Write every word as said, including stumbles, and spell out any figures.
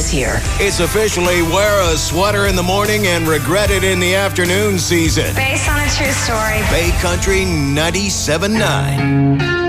this year. It's officially wear a sweater in the morning and regret it in the afternoon season. Based on a true story. Bay Country ninety-seven point nine.